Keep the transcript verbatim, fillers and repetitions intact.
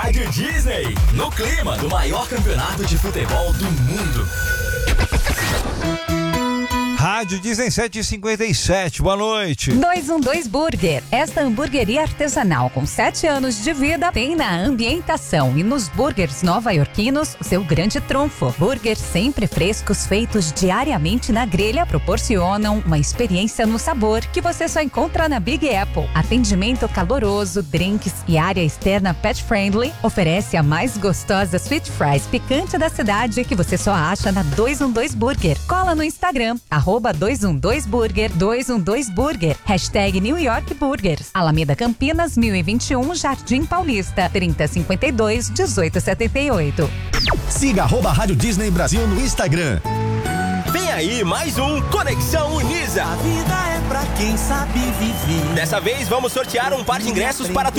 Rádio Disney, no clima do maior campeonato de futebol do mundo. Rádio Disney sete e cinquenta e sete, boa noite. dois um dois Burger. Esta hamburgueria artesanal com sete anos de vida tem na ambientação e nos burgers nova-iorquinos o seu grande trunfo. Burgers sempre frescos, feitos diariamente na grelha, proporcionam uma experiência no sabor que você só encontra na Big Apple. Atendimento caloroso, drinks e área externa pet friendly. Oferece a mais gostosa sweet fries picante da cidade que você só acha na dois um dois Burger. Cola no Instagram, arroba dois um dois Burger, dois um dois Burger, hashtag New York Burgers, Alameda Campinas, mil e vinte e um, Jardim Paulista, trinta cinquenta e dois, dezoito setenta e oito. Siga arroba Rádio Disney Brasil no Instagram. Vem aí mais um Conexão Unisa. A vida é pra quem sabe viver. Dessa vez vamos sortear um par de ingressos para a